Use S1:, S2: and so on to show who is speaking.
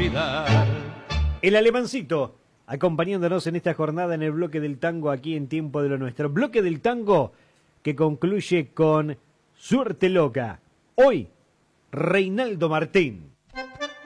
S1: olvidar.
S2: El Alemancito, acompañándonos en esta jornada en el bloque del tango aquí en Tiempo de lo Nuestro. Bloque del tango que concluye con Suerte Loca. Hoy, Reinaldo Martín.